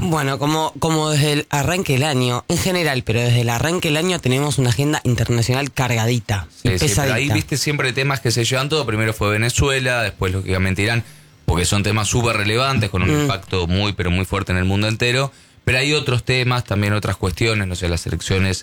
Bueno, como desde el arranque del año, en general, pero desde el arranque del año tenemos una agenda internacional cargadita, y pesadita. Pero ahí viste siempre temas que se llevan todo. Primero fue Venezuela, después lógicamente Irán, porque son temas súper relevantes, con un impacto muy, pero muy fuerte en el mundo entero. Pero hay otros temas, también otras cuestiones, no sé, las elecciones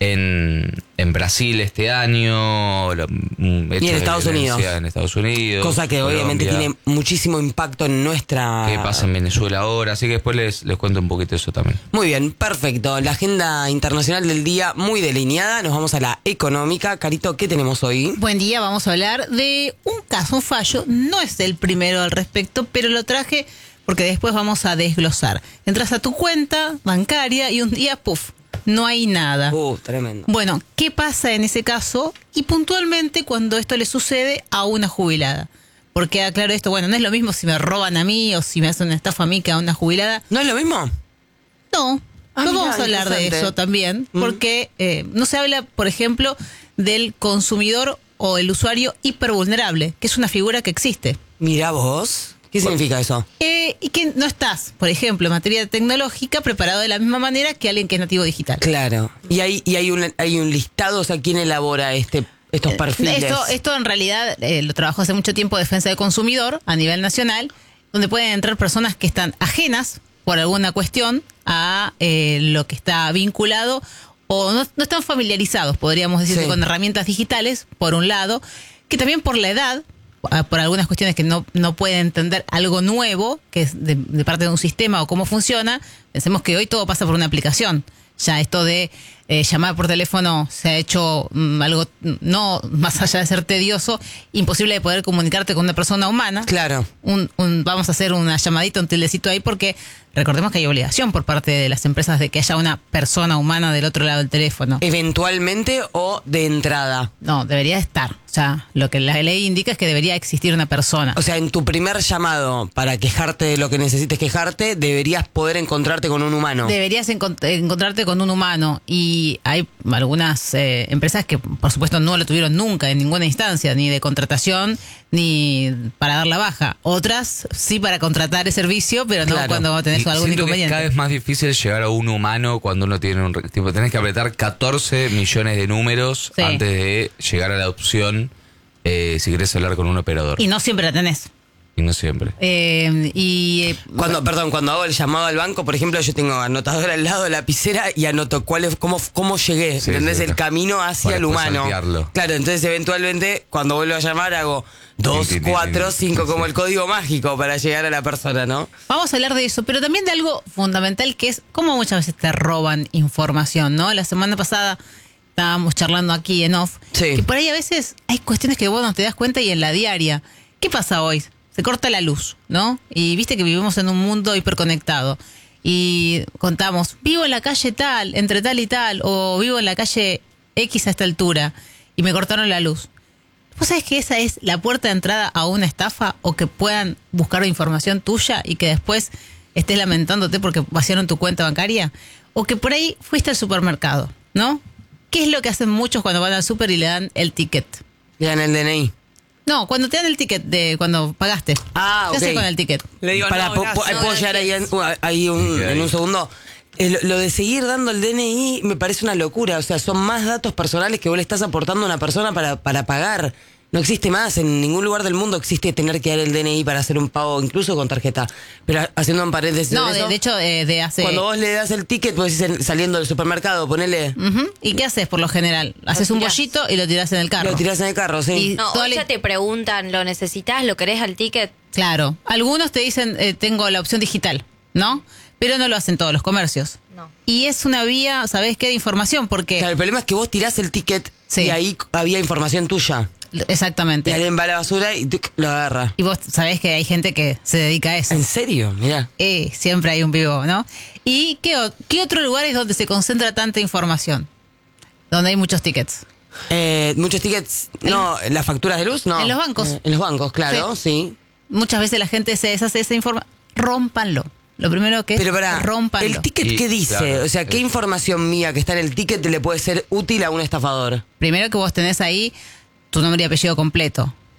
en Brasil este año, y en Estados Unidos. En Estados Unidos. Cosa que Colombia, obviamente tiene muchísimo impacto en nuestra... ¿Qué pasa en Venezuela ahora? Así que después les cuento un poquito eso también. Muy bien, perfecto. La agenda internacional del día muy delineada. Nos vamos a la económica. Carito, ¿qué tenemos hoy? Buen día, vamos a hablar de un caso, un fallo. No es el primero al respecto, pero lo traje porque después vamos a desglosar. Entras a tu cuenta bancaria y un día, ¡puf!, no hay nada. Tremendo. Bueno, ¿qué pasa en ese caso? Y puntualmente cuando esto le sucede a una jubilada. Porque aclaro esto, bueno, no es lo mismo si me roban a mí o si me hacen una estafa a mí que a una jubilada. ¿No es lo mismo? No, Mirá, vamos a hablar de eso también, porque no se habla, por ejemplo, del consumidor o el usuario hipervulnerable, que es una figura que existe. Mirá vos. ¿Qué significa eso? Y que no estás, por ejemplo, en materia tecnológica, preparado de la misma manera que alguien que es nativo digital. Claro. Y hay un listado, o sea, ¿quién elabora estos perfiles? Esto en realidad lo trabajó hace mucho tiempo Defensa del Consumidor a nivel nacional, donde pueden entrar personas que están ajenas por alguna cuestión a lo que está vinculado o no están familiarizados, podríamos decir, con herramientas digitales, por un lado, que también por la edad, por algunas cuestiones que no pueden entender algo nuevo, que es de parte de un sistema o cómo funciona. Pensemos que hoy todo pasa por una aplicación. Ya esto de llamar por teléfono se ha hecho algo, no más allá de ser tedioso, imposible de poder comunicarte con una persona humana. Claro. Vamos a hacer una llamadita, un tildecito ahí, porque recordemos que hay obligación por parte de las empresas de que haya una persona humana del otro lado del teléfono. ¿Eventualmente o de entrada? No, debería estar. O sea, lo que la ley indica es que debería existir una persona. O sea, en tu primer llamado para quejarte de lo que necesites quejarte, deberías poder encontrarte con un humano. Deberías encontrarte con un humano. Y hay algunas empresas que, por supuesto, no lo tuvieron nunca en ninguna instancia, ni de contratación, ni para dar la baja. Otras sí para contratar el servicio, pero no cuando tenés algún inconveniente. Que cada vez más difícil llegar a un humano cuando uno tiene un... Tipo, tenés que apretar 14 millones de números antes de llegar a la opción si querés hablar con un operador. Y no siempre la tenés. Y no siempre. Cuando hago el llamado al banco, por ejemplo, yo tengo anotador al lado de la lapicera y anoto cómo llegué, ¿entendés? El camino hacia el humano. Saltearlo. Claro, entonces eventualmente cuando vuelvo a llamar hago 2, 4, 5 como el código mágico para llegar a la persona, ¿no? Vamos a hablar de eso, pero también de algo fundamental que es cómo muchas veces te roban información, ¿no? La semana pasada estábamos charlando aquí en off, que por ahí a veces hay cuestiones que vos no te das cuenta y en la diaria. ¿Qué pasa hoy? Se corta la luz, ¿no? Y viste que vivimos en un mundo hiperconectado. Y contamos, vivo en la calle tal, entre tal y tal, o vivo en la calle X a esta altura, y me cortaron la luz. ¿Vos sabés que esa es la puerta de entrada a una estafa? O que puedan buscar información tuya y que después estés lamentándote porque vaciaron tu cuenta bancaria. O que por ahí fuiste al supermercado, ¿no? ¿Qué es lo que hacen muchos cuando van al súper y le dan el ticket? Le dan el DNI. No, cuando te dan el ticket de cuando pagaste. ¿Qué haces con el ticket? Le digo, ¿puedo llegar ahí en un segundo? Lo de seguir dando el DNI me parece una locura. O sea, son más datos personales que vos le estás aportando a una persona para pagar. No existe más, en ningún lugar del mundo existe tener que dar el DNI para hacer un pago, incluso con tarjeta. Pero haciendo un paréntesis. No, de hecho, de hace... Cuando vos le das el ticket, vos decís saliendo del supermercado, ponele... ¿Y qué haces por lo general? Haces un bollito y lo tirás en el carro. Lo tirás en el carro, sí. Hoy ya te preguntan, ¿lo necesitas? ¿Lo querés al ticket? Claro. Algunos te dicen, tengo la opción digital, ¿no? Pero no lo hacen todos los comercios. No. Y es una vía, ¿sabés qué? De información, porque... Claro, el problema es que vos tirás el ticket y ahí había información tuya. Exactamente. Y alguien va a la basura y lo agarra. Y vos sabés que hay gente que se dedica a eso. ¿En serio? Mirá. Siempre hay un vivo, ¿no? ¿Y qué otro lugar es donde se concentra tanta información? Donde hay muchos tickets. Muchos tickets, no, las facturas de luz, no. En los bancos. En los bancos, claro, sí. Muchas veces la gente se deshace de esa información. Rómpanlo. Lo primero que Pero pará, rómpanlo. ¿el ticket qué dice? Claro, o sea, ¿qué información mía que está en el ticket le puede ser útil a un estafador? Primero que vos tenés ahí tu nombre y apellido completo.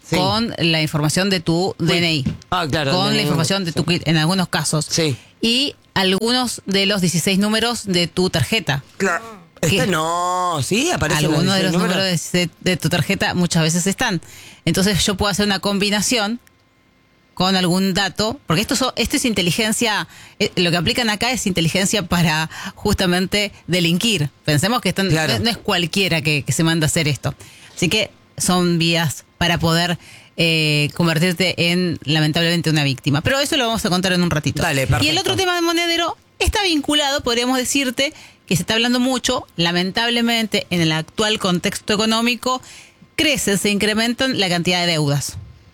con la información de tu DNI. Claro. Con la información de tu en algunos casos. Sí. Y algunos de los 16 números de tu tarjeta. Claro. No, sí, aparecen algunos de los números de tu tarjeta muchas veces están. Entonces yo puedo hacer una combinación con algún dato, porque esto es inteligencia, lo que aplican acá es inteligencia para justamente delinquir. Pensemos que no es cualquiera que se manda a hacer esto. Así que son vías para poder convertirte en, lamentablemente, una víctima. Pero eso lo vamos a contar en un ratito. Dale, perfecto. Y el otro tema de Monedero está vinculado, podríamos decirte, que se está hablando mucho, lamentablemente, en el actual contexto económico, se incrementan la cantidad de deudas.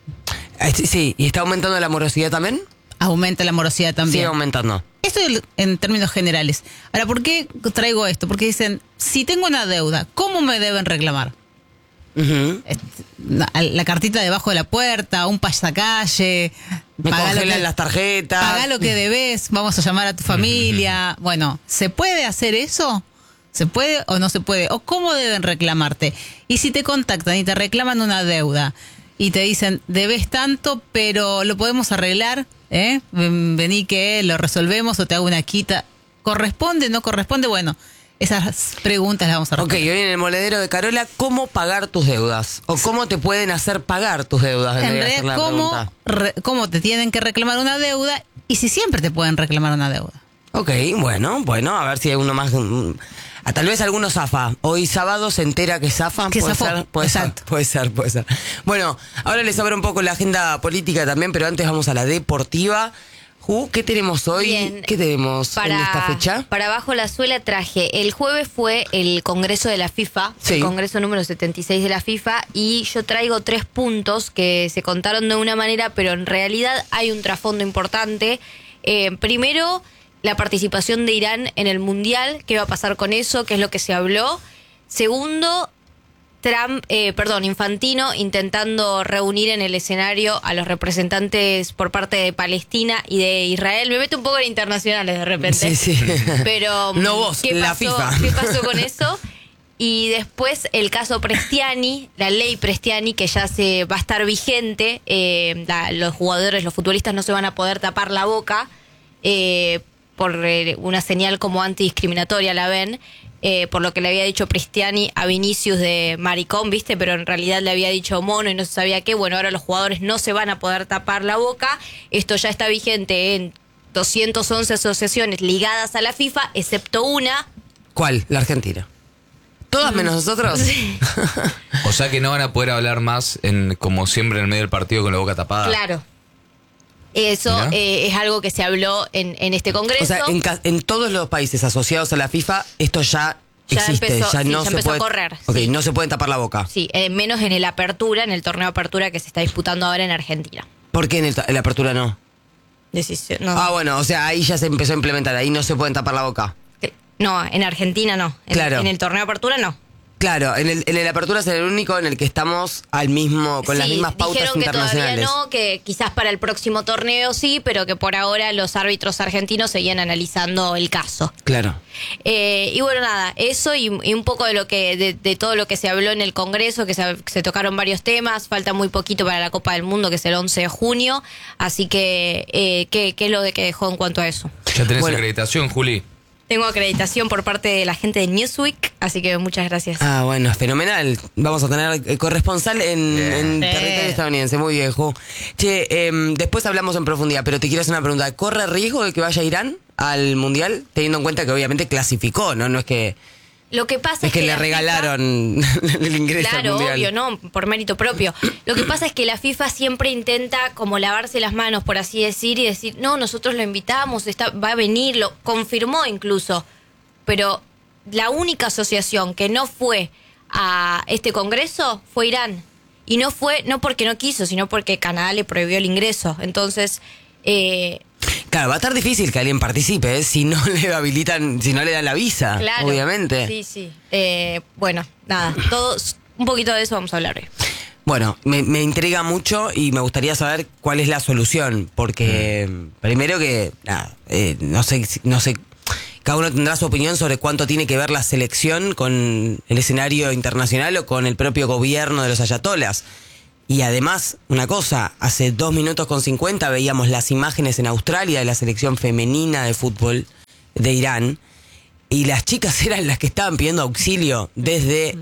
Sí, ¿y está aumentando la morosidad también? Aumenta la morosidad también. Sigue aumentando. Esto en términos generales. Ahora, ¿por qué traigo esto? Porque dicen, si tengo una deuda, ¿cómo me deben reclamar? Uh-huh. La cartita debajo de la puerta, un pasacalle, me congelan las tarjetas, pagá lo que debes, vamos a llamar a tu familia. Bueno, ¿se puede hacer eso? ¿Se puede o no se puede? ¿O cómo deben reclamarte? Y si te contactan y te reclaman una deuda y te dicen, debes tanto, pero lo podemos arreglar, vení que lo resolvemos o te hago una quita, ¿corresponde, no corresponde? Bueno, esas preguntas las vamos a responder. Ok, hoy en el monedero de Carola, ¿cómo pagar tus deudas? ¿O cómo te pueden hacer pagar tus deudas? En realidad, ¿cómo te tienen que reclamar una deuda y si siempre te pueden reclamar una deuda? Ok, bueno, a ver si hay uno más. Tal vez alguno zafa. Hoy sábado se entera que zafa. Puede ser. Bueno, ahora les abro un poco la agenda política también, pero antes vamos a la deportiva. ¿Qué tenemos hoy? Bien. ¿Qué tenemos en esta fecha? Para Bajo la Suela traje, el jueves fue el Congreso de la FIFA, sí. El Congreso número 76 de la FIFA, y yo traigo 3 puntos que se contaron de una manera, pero en realidad hay un trasfondo importante. Primero, la participación de Irán en el Mundial, qué va a pasar con eso, qué es lo que se habló. Segundo, Infantino intentando reunir en el escenario a los representantes por parte de Palestina y de Israel. Me meto un poco en internacionales de repente. Sí. Pero no vos, la FIFA. ¿Qué pasó con eso? Y después el caso Prestiani, la ley Prestiani, que ya va a estar vigente. Los jugadores, los futbolistas no se van a poder tapar la boca por una señal como antidiscriminatoria, la ven. Por lo que le había dicho Prestiani a Vinicius de maricón, ¿viste? Pero en realidad le había dicho mono y no se sabía qué. Bueno, ahora los jugadores no se van a poder tapar la boca. Esto ya está vigente en 211 asociaciones ligadas a la FIFA, excepto una. ¿Cuál? La Argentina. ¿Todas menos nosotros? Sí. O sea que no van a poder hablar más, como siempre, en el medio del partido con la boca tapada. Claro. Eso es algo que se habló en este congreso. O sea, en todos los países asociados a la FIFA, esto ya existe. Empezó, ya no ya se empezó puede a correr. Ok, sí. No se pueden tapar la boca. Sí, menos en el Apertura, en el torneo Apertura que se está disputando ahora en Argentina. ¿Por qué en la Apertura no? Decisión, no. Bueno, o sea, ahí ya se empezó a implementar. Ahí no se pueden tapar la boca. No, en Argentina no. Claro. En el torneo Apertura no. Claro, en el Apertura es el único en el que estamos con las mismas pautas internacionales. Dijeron que todavía no, que quizás para el próximo torneo sí, pero que por ahora los árbitros argentinos seguían analizando el caso. Claro. Y bueno, nada, eso y un poco de todo lo que se habló en el Congreso, que se tocaron varios temas. Falta muy poquito para la Copa del Mundo, que es el 11 de junio. Así que, ¿qué es lo que dejó en cuanto a eso? ¿Ya tenés acreditación, Juli? Tengo acreditación por parte de la gente de Newsweek, así que muchas gracias. Bueno, fenomenal. Vamos a tener corresponsal en territorio estadounidense. Muy bien, Ju. Che, después hablamos en profundidad, pero te quiero hacer una pregunta. ¿Corre riesgo de que vaya Irán al Mundial? Teniendo en cuenta que obviamente clasificó, ¿no? No es que... Lo que pasa es que le regalaron el ingreso al Mundial. Claro, obvio, no, por mérito propio. Lo que pasa es que la FIFA siempre intenta como lavarse las manos, por así decir, y decir, no, nosotros lo invitamos, va a venir, lo confirmó incluso. Pero la única asociación que no fue a este congreso fue Irán. Y no fue, no porque no quiso, sino porque Canadá le prohibió el ingreso. Entonces... Claro, va a estar difícil que alguien participe, si no le habilitan, si no le dan la visa, claro, obviamente. Sí. Bueno, nada, un poquito de eso vamos a hablar hoy. Bueno, me intriga mucho y me gustaría saber cuál es la solución, porque primero que, no sé, cada uno tendrá su opinión sobre cuánto tiene que ver la selección con el escenario internacional o con el propio gobierno de los ayatolas. Y además, una cosa, hace 2 minutos con 50 veíamos las imágenes en Australia de la selección femenina de fútbol de Irán, y las chicas eran las que estaban pidiendo auxilio desde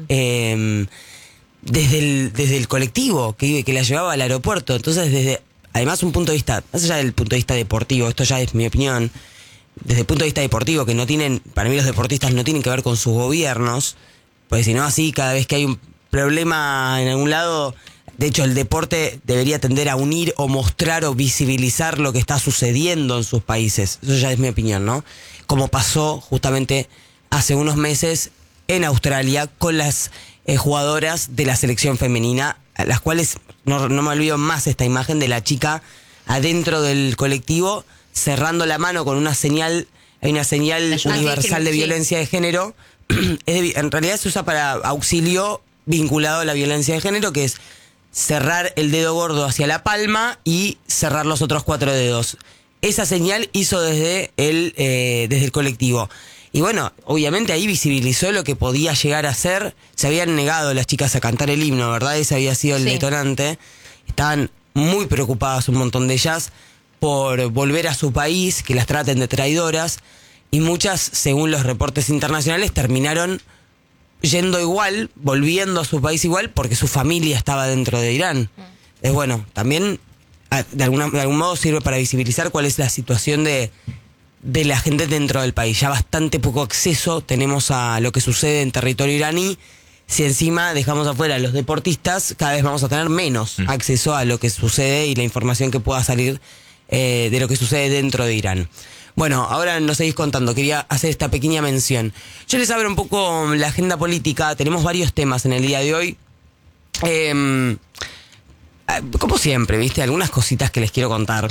el colectivo que la llevaba al aeropuerto. Entonces, además un punto de vista, más allá del punto de vista deportivo, esto ya es mi opinión, desde el punto de vista deportivo, que no tienen, para mí los deportistas no tienen que ver con sus gobiernos, porque si no así, cada vez que hay un problema en algún lado, de hecho el deporte debería tender a unir o mostrar o visibilizar lo que está sucediendo en sus países. Eso ya es mi opinión, ¿no? Como pasó justamente hace unos meses en Australia con las jugadoras de la selección femenina, a las cuales no me olvido más esta imagen de la chica adentro del colectivo cerrando la mano con una señal, hay una señal universal de violencia de género. En realidad se usa para auxilio vinculado a la violencia de género, que es cerrar el dedo gordo hacia la palma y cerrar los otros 4 dedos. Esa señal hizo desde el colectivo. Y bueno, obviamente ahí visibilizó lo que podía llegar a ser. Se habían negado las chicas a cantar el himno, ¿verdad? Ese había sido el detonante. Estaban muy preocupadas un montón de ellas por volver a su país, que las traten de traidoras. Y muchas, según los reportes internacionales, terminaron yendo igual, volviendo a su país igual, porque su familia estaba dentro de Irán. Es bueno, también de algún modo sirve para visibilizar cuál es la situación de la gente dentro del país. Ya bastante poco acceso tenemos a lo que sucede en territorio iraní. Si encima dejamos afuera a los deportistas, cada vez vamos a tener menos acceso a lo que sucede y la información que pueda salir de lo que sucede dentro de Irán. Bueno, ahora nos seguís contando, quería hacer esta pequeña mención. Yo les abro un poco la agenda política, tenemos varios temas en el día de hoy. Como siempre, ¿viste? Algunas cositas que les quiero contar.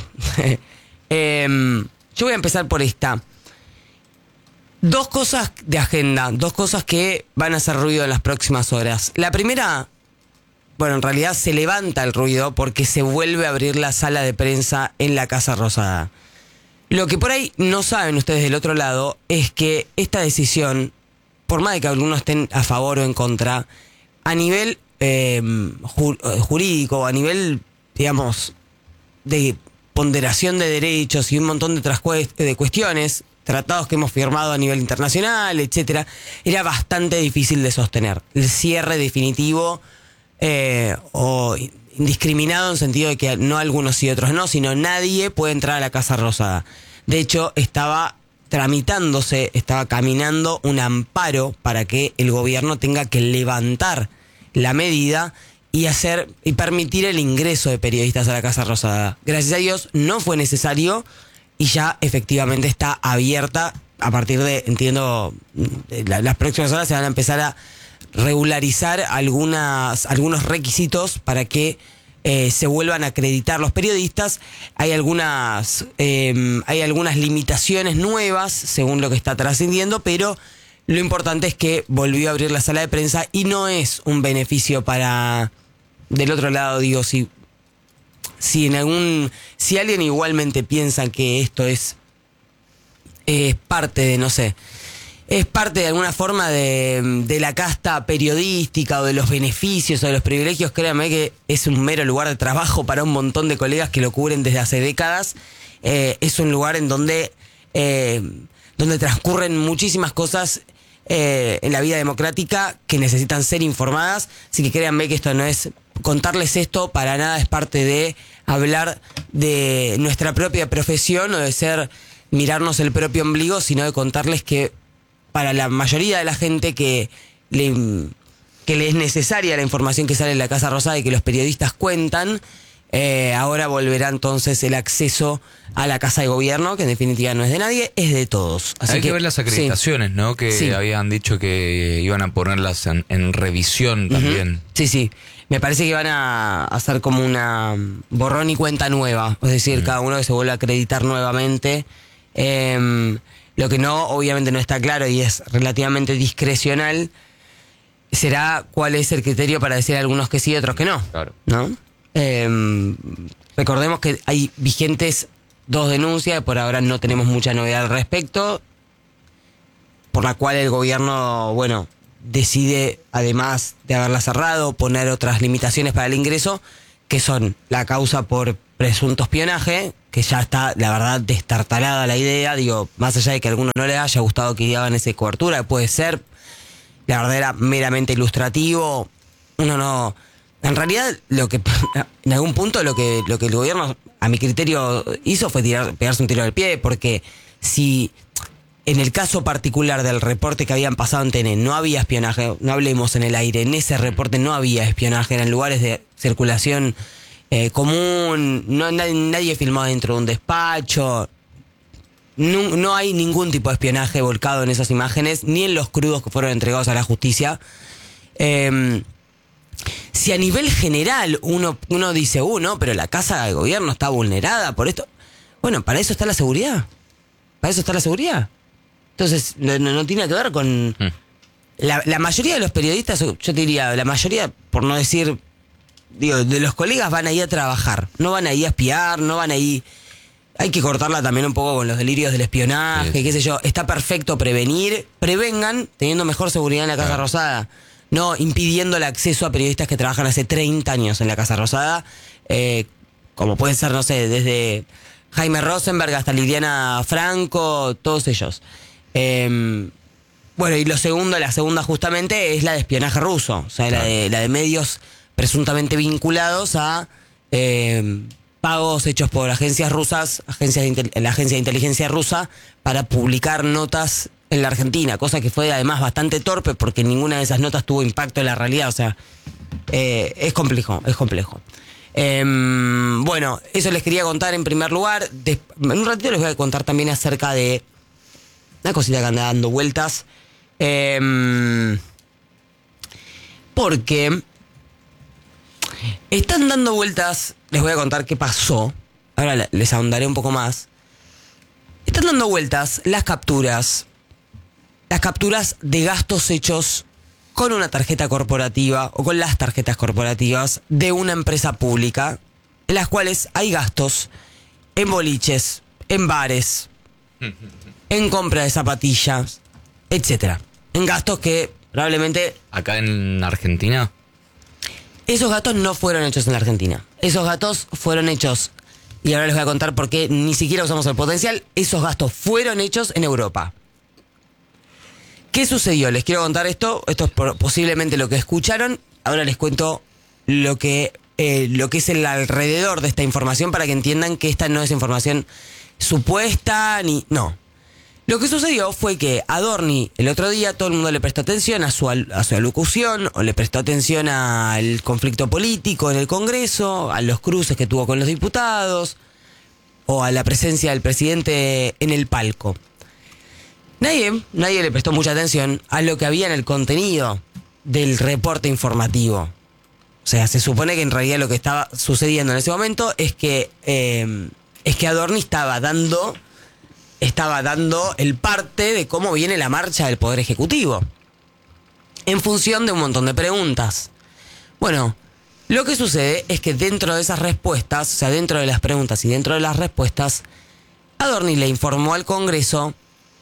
Yo voy a empezar por esta. 2 cosas de agenda, 2 cosas que van a hacer ruido en las próximas horas. La primera, bueno, en realidad se levanta el ruido porque se vuelve a abrir la sala de prensa en la Casa Rosada. Lo que por ahí no saben ustedes del otro lado es que esta decisión, por más de que algunos estén a favor o en contra, a nivel jurídico, a nivel, digamos, de ponderación de derechos y un montón de otras cuestiones, tratados que hemos firmado a nivel internacional, etcétera, era bastante difícil de sostener. El cierre definitivo o indiscriminado en sentido de que no algunos y otros no, sino nadie puede entrar a la Casa Rosada. De hecho, estaba caminando un amparo para que el gobierno tenga que levantar la medida y permitir el ingreso de periodistas a la Casa Rosada. Gracias a Dios no fue necesario y ya efectivamente está abierta. A partir de, entiendo, las próximas horas se van a empezar a regularizar algunos requisitos para que se vuelvan a acreditar los periodistas. Hay algunas limitaciones nuevas según lo que está trascendiendo, pero lo importante es que volvió a abrir la sala de prensa y no es un beneficio para, del otro lado, digo, si alguien igualmente piensa que esto es parte de, no sé, es parte de alguna forma de la casta periodística o de los beneficios o de los privilegios, créanme que es un mero lugar de trabajo para un montón de colegas que lo cubren desde hace décadas. Es un lugar en donde transcurren muchísimas cosas en la vida democrática que necesitan ser informadas. Así que créanme que esto no es contarles esto, para nada es parte de hablar de nuestra propia profesión o de mirarnos el propio ombligo, sino de contarles que para la mayoría de la gente que le es necesaria la información que sale en la Casa Rosada y que los periodistas cuentan, ahora volverá entonces el acceso a la Casa de Gobierno, que en definitiva no es de nadie, es de todos. Así hay que ver las acreditaciones, sí, ¿no? Que habían dicho que iban a ponerlas en revisión también. Sí. Me parece que van a hacer como una borrón y cuenta nueva. Es decir, cada uno que se vuelve a acreditar nuevamente. Lo que obviamente no está claro y es relativamente discrecional, será cuál es el criterio para decir a algunos que sí y otros que no. Claro. ¿No? Recordemos que hay vigentes 2 denuncias, por ahora no tenemos mucha novedad al respecto, por la cual el gobierno, decide, además de haberla cerrado, poner otras limitaciones para el ingreso, que son la causa por presunto espionaje, que ya está, la verdad, destartalada la idea. Digo, más allá de que a alguno no le haya gustado que hagan esa cobertura, puede ser, la verdad era meramente ilustrativo. Uno no... En realidad, en algún punto lo que el gobierno, a mi criterio, hizo fue pegarse un tiro al pie, porque si en el caso particular del reporte que habían pasado en TN no había espionaje, no hablemos en el aire, en ese reporte no había espionaje, eran lugares de circulación común, nadie filmaba dentro de un despacho, no hay ningún tipo de espionaje volcado en esas imágenes, ni en los crudos que fueron entregados a la justicia. Si a nivel general uno dice, no, pero la casa del gobierno está vulnerada por esto, bueno, para eso está la seguridad. Para eso está la seguridad. Entonces, no tiene que ver con... La mayoría de los periodistas, yo te diría, la mayoría, por no decir, digo, de los colegas van ahí a trabajar. No van ahí a espiar, no van ahí... Hay que cortarla también un poco con los delirios del espionaje, qué sé yo. Está perfecto prevenir. Prevengan teniendo mejor seguridad en la Casa Rosada. No impidiendo el acceso a periodistas que trabajan hace 30 años en la Casa Rosada. Como pueden ser, no sé, desde Jaime Rosenberg hasta Liliana Franco, todos ellos. Bueno, y la segunda justamente es la de espionaje ruso. O sea, la de medios presuntamente vinculados a pagos hechos por agencias rusas, la agencia de inteligencia rusa, para publicar notas en la Argentina, cosa que fue además bastante torpe porque ninguna de esas notas tuvo impacto en la realidad. O sea, es complejo. Bueno, eso les quería contar en primer lugar. En un ratito les voy a contar también acerca de una cosita que anda dando vueltas. Porque están dando vueltas, les voy a contar qué pasó. Ahora les ahondaré un poco más. Están dando vueltas las capturas de gastos hechos con una tarjeta corporativa o con las tarjetas corporativas de una empresa pública, en las cuales hay gastos en boliches, en bares, en compra de zapatillas, etcétera. En gastos que probablemente... ¿Acá en Argentina? Esos gastos no fueron hechos en la Argentina. Esos gastos fueron hechos, y ahora les voy a contar por qué ni siquiera usamos el potencial, esos gastos fueron hechos en Europa. ¿Qué sucedió? Les quiero contar esto es posiblemente lo que escucharon. Ahora les cuento lo que es el alrededor de esta información para que entiendan que esta no es información supuesta ni... No. Lo que sucedió fue que a Adorni el otro día todo el mundo le prestó atención a su alocución, o le prestó atención al conflicto político en el Congreso, a los cruces que tuvo con los diputados, o a la presencia del presidente en el palco. Nadie le prestó mucha atención a lo que había en el contenido del reporte informativo. O sea, se supone que en realidad lo que estaba sucediendo en ese momento es que Adorni estaba dando el parte de cómo viene la marcha del Poder Ejecutivo, en función de un montón de preguntas. Bueno, lo que sucede es que dentro de esas respuestas, o sea, dentro de las preguntas y dentro de las respuestas, Adorni le informó al Congreso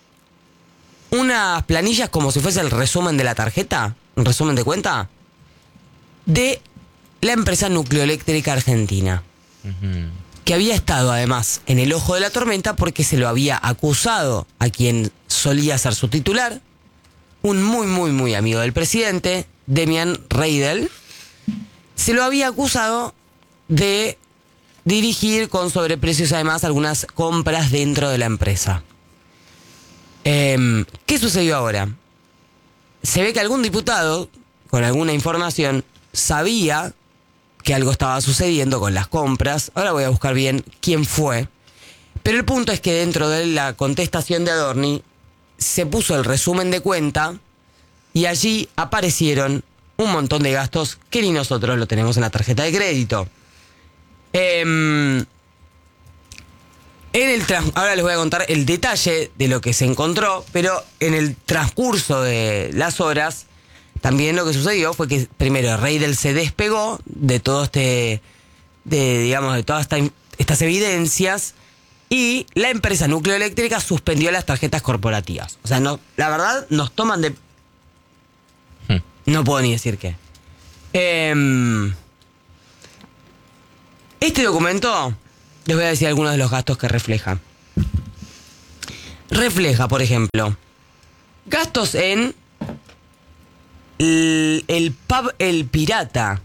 unas planillas como si fuese el resumen de la tarjeta, un resumen de cuenta, de la empresa nucleoeléctrica argentina. Que había estado además en el ojo de la tormenta porque se lo había acusado a quien solía ser su titular, un muy, muy, muy amigo del presidente, Demian Reidel. Se lo había acusado de dirigir con sobreprecios además algunas compras dentro de la empresa. ¿Qué sucedió ahora? Se ve que algún diputado, con alguna información, sabía que algo estaba sucediendo con las compras. Ahora voy a buscar bien quién fue. Pero el punto es que dentro de la contestación de Adorni se puso el resumen de cuenta y allí aparecieron un montón de gastos que ni nosotros lo tenemos en la tarjeta de crédito. Ahora les voy a contar el detalle de lo que se encontró, pero en el transcurso de las horas, también lo que sucedió fue que primero Reidel se despegó de todo de todas estas evidencias, y la empresa nucleoeléctrica suspendió las tarjetas corporativas. O sea, la verdad nos toman de... No puedo ni decir qué. Este documento, les voy a decir algunos de los gastos que refleja. Refleja, por ejemplo, gastos en el pub El Pirata.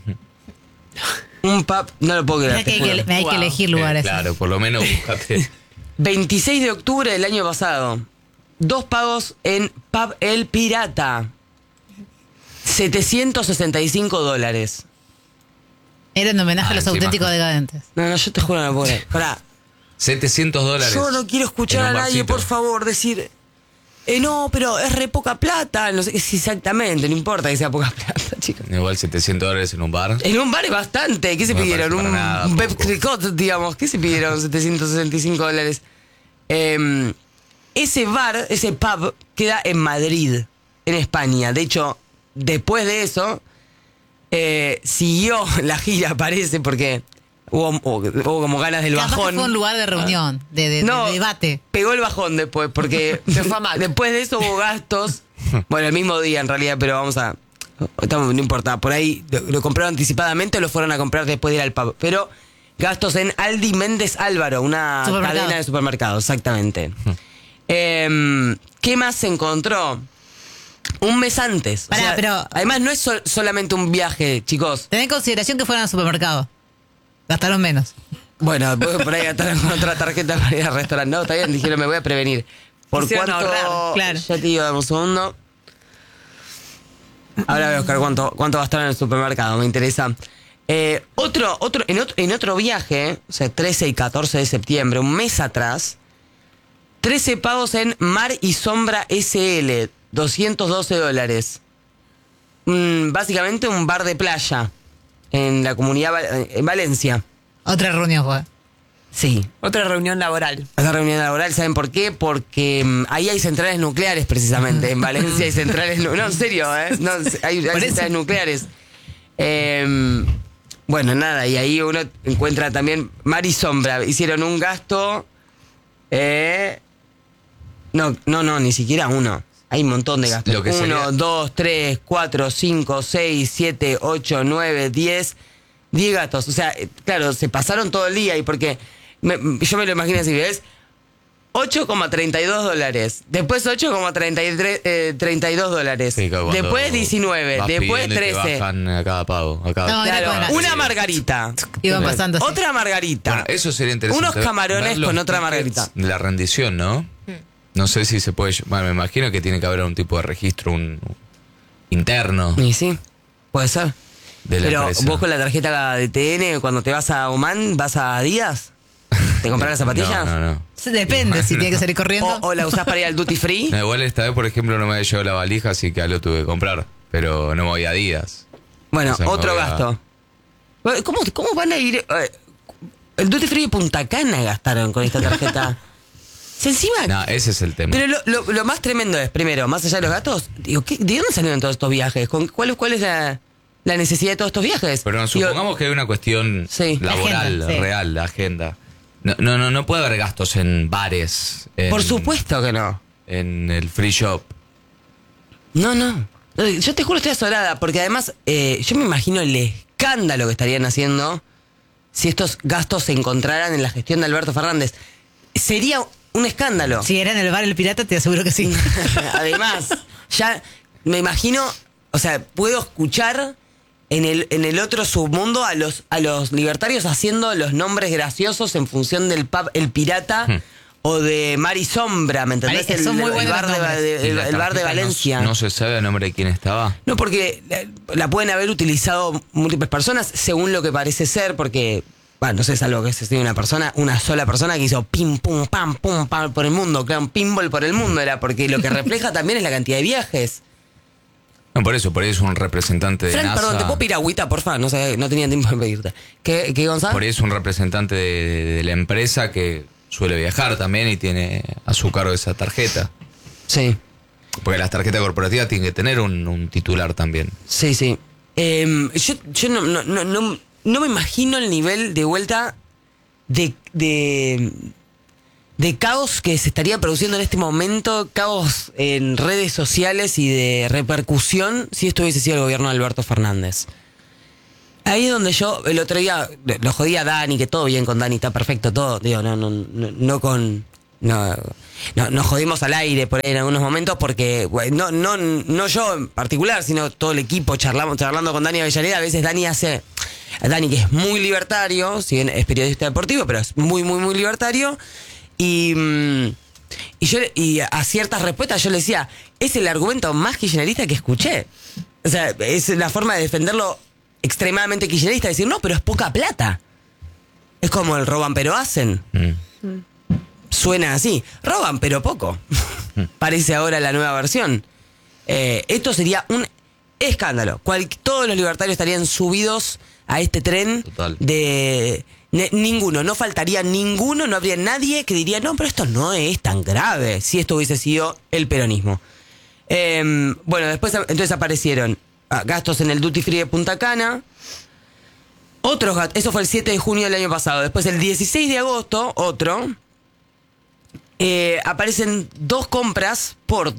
Un pub, no lo puedo creer. Hay que elegir lugares. Claro, por lo menos búscate. 26 de octubre del año pasado. 2 pagos en pub El Pirata. $765. Era en homenaje a los encima. auténticos decadentes. No, yo te juro no lo puedo creer. Pará. $700. Yo no quiero escuchar en a un nadie, barcito. por favor, decir... no, pero es re poca plata. No sé, es exactamente, no importa que sea poca plata, chicos. Igual $700 en un bar. En un bar es bastante. ¿Qué se No me pidieron? parece para nada Un poco. Pepsi-Cot, digamos. ¿Qué se pidieron? $765. Ese bar, ese pub, queda en Madrid, en España. De hecho, después de eso, siguió la gira, parece, porque hubo como ganas del Capaz que bajón. fue un lugar de reunión, de debate. Pegó el bajón después, porque después de eso hubo gastos. Bueno, el mismo día en realidad, pero no importa, por ahí lo compraron anticipadamente o lo fueron a comprar después de ir al pub. Pero gastos en Aldi Méndez Álvaro, una cadena de supermercados, exactamente. ¿Qué más se encontró? Un mes antes. Pará, pero- además no es solamente un viaje, chicos. Ten en consideración que fueron al supermercado. Gastaron menos. Bueno, por ahí gastar con otra tarjeta para ir al restaurante. No, está bien, dijeron, me voy a prevenir. ¿Por Quisieron cuánto? ahorrar, claro. Ya te digo, dame un segundo. Ahora voy a buscar cuánto gastaron en el supermercado, me interesa. En otro viaje, o sea, 13 y 14 de septiembre, un mes atrás, 13 pagos en Mar y Sombra SL, $212. Básicamente un bar de playa en la comunidad en Valencia. Otra reunión fue. Sí. Otra reunión laboral. Esa reunión laboral, ¿saben por qué? Porque ahí hay centrales nucleares precisamente. En Valencia hay centrales no, en serio, ¿eh? No, hay centrales nucleares. Bueno, nada, y ahí uno encuentra también Mar y Sombra. Hicieron un gasto. No, ni siquiera uno. Hay un montón de gastos. Lo que sería- 1, 2, 3, 4, 5, 6, 7, 8, 9, 10. 10 gastos. O sea, claro, se pasaron todo el día y porque yo me lo imagino así, ¿ves? $8,32. Después $8,32. Sí, cuando Después 19. vas Después pidiendo y te 13. bajan a cada pago. A cada... No, era Claro, con- una margarita. Iban pasando así. Otra margarita. Bueno, eso sería interesante. Unos camarones ver los con otra tickets margarita. de la rendición, ¿no? No sé si se puede... Bueno, me imagino que tiene que haber un tipo de registro interno Y sí, puede ser. de la Pero empresa. vos con la tarjeta de TN, cuando te vas a Oman, ¿vas a Adidas? ¿Te compras las zapatillas? No. Depende si tiene que salir corriendo. ¿O la usás para ir al duty free? No, igual esta vez, por ejemplo, no me había llevado la valija, así que lo tuve que comprar. Pero no me voy a días. Bueno, O sea, me otro voy a- gasto. ¿Cómo van a ir? El duty free de Punta Cana gastaron con esta tarjeta. Si encima... No, ese es el tema. Pero lo más tremendo es, primero, más allá de los gastos, digo, ¿de dónde salieron todos estos viajes? ¿Cuál es la necesidad de todos estos viajes? Pero Digo, supongamos que hay una cuestión Sí. laboral, Agenda, sí. real, la agenda. No puede haber gastos en bares. por supuesto que no. En el free shop. No. Yo te juro estoy azorada, porque además yo me imagino el escándalo que estarían haciendo si estos gastos se encontraran en la gestión de Alberto Fernández. Sería un escándalo. Si era en el bar El Pirata, te aseguro que sí. Además, ya me imagino, o sea, puedo escuchar en el otro submundo a los libertarios haciendo los nombres graciosos en función del pub El Pirata o de Mar y Sombra, ¿me entendés? Vale, son muy buenos bar los nombres. de, ¿Y la el bar de tarjeta Valencia. No se sabe a nombre de quién estaba. No, porque la pueden haber utilizado múltiples personas, según lo que parece ser, porque, bueno, no sé, salvo que sea una sola persona que hizo pim, pum, pam por el mundo, claro, un pinball por el mundo era, porque lo que refleja también es la cantidad de viajes. No, por eso es un representante de Frank, NASA. perdón, ¿te puedo pedir agüita, porfa? No sé, no tenía tiempo de pedirte. ¿Qué Gonzalo? Por ahí es un representante de la empresa que suele viajar también y tiene a su cargo esa tarjeta. Sí, Porque las tarjetas corporativas tienen que tener un titular también. sí. Yo no me imagino el nivel de vuelta de caos que se estaría produciendo en este momento, caos en redes sociales y de repercusión si esto hubiese sido el gobierno de Alberto Fernández. Ahí es donde yo el otro día lo jodía a Dani, que todo bien con Dani, está perfecto todo, digo, nos jodimos al aire por ahí en algunos momentos porque no yo en particular, sino todo el equipo charlando con Dani Avellaneda. A veces Dani que es muy libertario, si bien es periodista deportivo, pero es muy, muy, muy libertario, y a ciertas respuestas yo le decía, es el argumento más kirchnerista que escuché. O sea, es la forma de defenderlo extremadamente kirchnerista, decir, no, pero es poca plata. Es como el roban pero hacen. Suena así, roban pero poco. Parece ahora la nueva versión. Esto sería un escándalo. Todos los libertarios estarían subidos a este tren. Total. Ninguno, no faltaría ninguno, no habría nadie que diría, no, pero esto no es tan grave, si esto hubiese sido el peronismo. Bueno, después entonces aparecieron gastos en el Duty Free de Punta Cana. Otros gastos, eso fue el 7 de junio del año pasado. Después el 16 de agosto, aparecen 2 compras por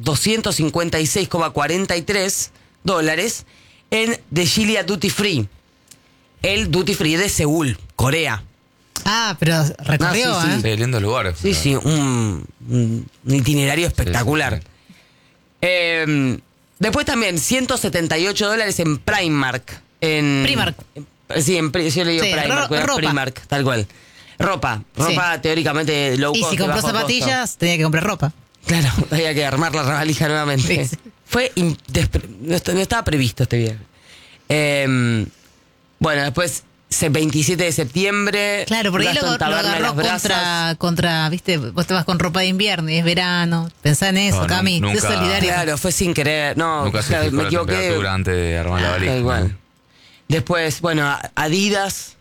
$256,43 en The Gilia Duty Free. El Duty Free de Seúl, Corea. Ah, pero recorrió, sí. Sí, lindo lugar. Sí, un itinerario espectacular. Sí. Después también $178 en Primark. Primark. Sí, yo le digo Primark, ropa. Primark, tal cual. Ropa teóricamente low cost. Y si compró zapatillas, tenía que comprar ropa. Claro, había que armar la revalija nuevamente. Sí. No estaba previsto este viaje. Bueno, después 27 de septiembre. Claro, porque ahí lo agarró contra, viste, vos te vas con ropa de invierno y es verano. Pensá en eso, Cami, nunca, es solidario. Claro, fue sin querer. No, nunca se me equivoqué. Antes de armar la valija. Igual. Después, bueno, Adidas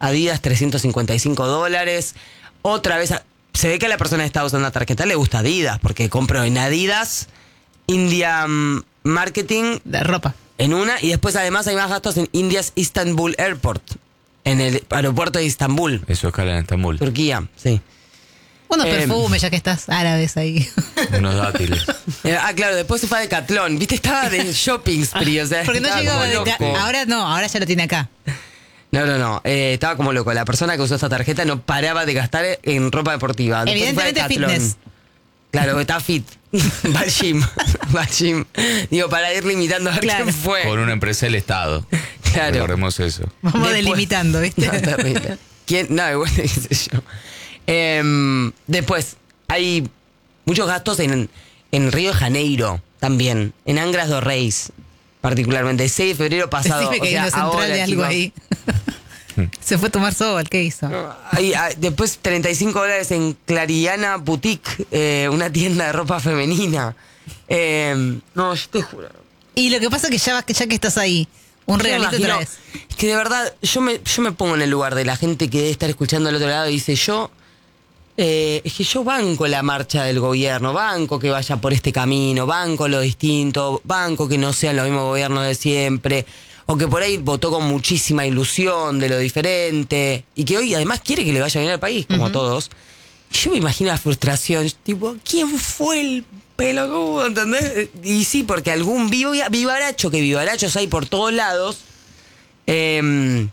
$355. Otra vez, se ve que a la persona que está usando la tarjeta le gusta Adidas, porque compró en Adidas, India Marketing. De ropa. En una, y después además hay más gastos en India's Istanbul Airport, en el aeropuerto de Istambul. Eso escala en Estambul. Turquía, sí. Unos perfumes, ya que estás árabes ahí. Unos dátiles. Claro, después se fue a Decathlon. Viste, estaba de shopping spree, o sea. Porque no llegaba ahora no, ahora ya lo tiene acá. No. Estaba como loco. La persona que usó esta tarjeta no paraba de gastar en ropa deportiva. Evidentemente fitness. Claro, está fit. Va al gym. Digo, para ir limitando a quién fue. Con una empresa del Estado. Claro. Recordemos eso. Vamos delimitando, ¿viste? No, terrible. ¿Quién? No, igual qué sé yo. Después, hay muchos gastos en Río de Janeiro también. En Angras dos Reis, particularmente. El 6 de febrero pasado. Decime que hay una central de algo ahí. Se fue a tomar sol, ¿qué hizo? Después $35 en Clariana Boutique, una tienda de ropa femenina. No, yo te juro. Y lo que pasa es que ya que estás ahí, un regalito traes. Es que de verdad, yo me pongo en el lugar de la gente que debe estar escuchando al otro lado y dice, es que yo banco la marcha del gobierno, banco que vaya por este camino, banco lo distinto, banco que no sean los mismos gobiernos de siempre, o que por ahí votó con muchísima ilusión de lo diferente, y que hoy además quiere que le vaya bien al país, como a todos. Y yo me imagino la frustración, tipo, ¿quién fue el pelotudo? ¿Entendés? Y sí, porque algún vivarachos hay por todos lados, se